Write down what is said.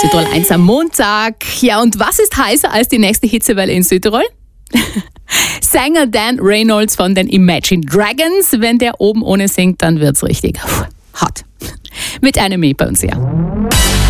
Südtirol 1 am Montag. Ja, und was ist heißer als die nächste Hitzewelle in Südtirol? Sänger Dan Reynolds von den Imagine Dragons. Wenn der oben ohne singt, dann wird's richtig hart. Mit einem bei uns, ja.